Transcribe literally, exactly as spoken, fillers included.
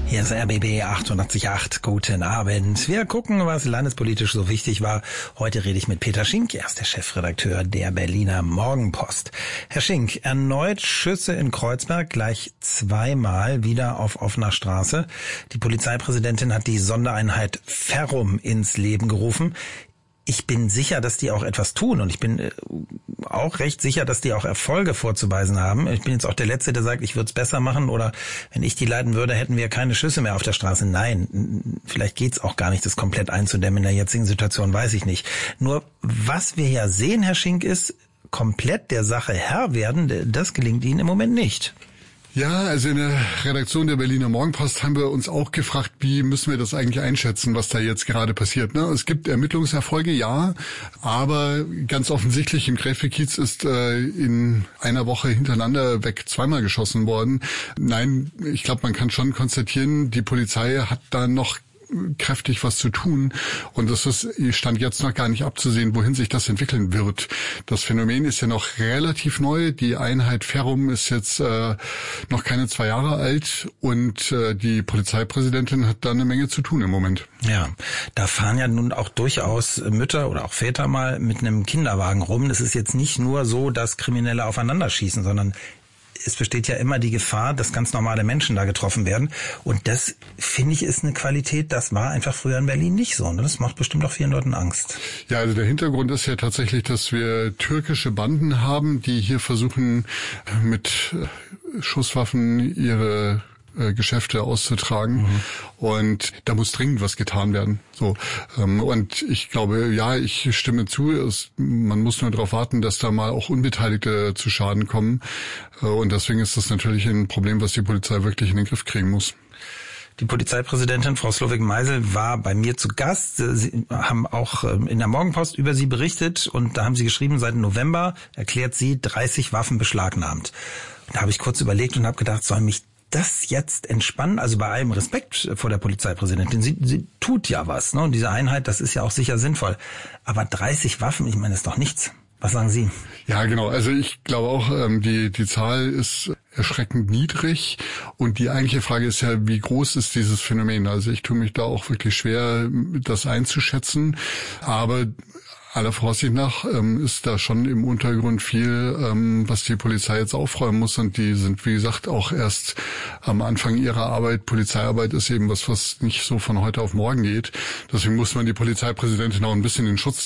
Hier ist R B B achtundachtzig Komma acht. Guten Abend. Wir gucken, was landespolitisch so wichtig war. Heute rede ich mit Peter Schink. Er ist der Chefredakteur der Berliner Morgenpost. Herr Schink, erneut Schüsse in Kreuzberg, gleich zweimal wieder auf offener Straße. Die Polizeipräsidentin hat die Sondereinheit Ferrum ins Leben gerufen. Ich bin sicher, dass die auch etwas tun und ich bin auch recht sicher, dass die auch Erfolge vorzuweisen haben. Ich bin jetzt auch der Letzte, der sagt, ich würde es besser machen oder wenn ich die leiten würde, hätten wir keine Schüsse mehr auf der Straße. Nein, vielleicht geht's auch gar nicht, das komplett einzudämmen in der jetzigen Situation, weiß ich nicht. Nur was wir ja sehen, Herr Schink, ist komplett der Sache Herr werden, das gelingt Ihnen im Moment nicht. Ja, also in der Redaktion der Berliner Morgenpost haben wir uns auch gefragt, wie müssen wir das eigentlich einschätzen, was da jetzt gerade passiert. Ne? Es gibt Ermittlungserfolge, ja, aber ganz offensichtlich im Gräfelkiez ist äh, in einer Woche hintereinander weg zweimal geschossen worden. Nein, ich glaube, man kann schon konstatieren, die Polizei hat da noch kräftig was zu tun und das ist, stand jetzt noch gar nicht abzusehen, wohin sich das entwickeln wird. Das Phänomen ist ja noch relativ neu. Die Einheit Ferrum ist jetzt äh, noch keine zwei Jahre alt und äh, die Polizeipräsidentin hat da eine Menge zu tun im Moment. Ja, da fahren ja nun auch durchaus Mütter oder auch Väter mal mit einem Kinderwagen rum. Es ist jetzt nicht nur so, dass Kriminelle aufeinander schießen, sondern es besteht ja immer die Gefahr, dass ganz normale Menschen da getroffen werden. Und das, finde ich, ist eine Qualität, das war einfach früher in Berlin nicht so. Und das macht bestimmt auch vielen Leuten Angst. Ja, also der Hintergrund ist ja tatsächlich, dass wir türkische Banden haben, die hier versuchen, mit Schusswaffen ihre Geschäfte auszutragen. Mhm. Und da muss dringend was getan werden. So, und ich glaube, ja, ich stimme zu. Es, man muss nur darauf warten, dass da mal auch Unbeteiligte zu Schaden kommen. Und deswegen ist das natürlich ein Problem, was die Polizei wirklich in den Griff kriegen muss. Die Polizeipräsidentin, Frau Slowik-Meisel, war bei mir zu Gast. Sie haben auch in der Morgenpost über sie berichtet und da haben sie geschrieben, seit November erklärt sie dreißig Waffen beschlagnahmt. Und da habe ich kurz überlegt und habe gedacht, soll mich das jetzt entspannen, also bei allem Respekt vor der Polizeipräsidentin, sie, sie tut ja was, ne? Und diese Einheit, das ist ja auch sicher sinnvoll. Aber dreißig Waffen, ich meine, das ist doch nichts. Was sagen Sie? Ja, genau. Also ich glaube auch, ähm, die die Zahl ist erschreckend niedrig und die eigentliche Frage ist ja, wie groß ist dieses Phänomen? Also ich tue mich da auch wirklich schwer, das einzuschätzen, aber aller Voraussicht nach ähm, ist da schon im Untergrund viel, ähm, was die Polizei jetzt aufräumen muss und die sind, wie gesagt, auch erst am Anfang ihrer Arbeit. Polizeiarbeit ist eben was, was nicht so von heute auf morgen geht. Deswegen muss man die Polizeipräsidentin auch ein bisschen in Schutz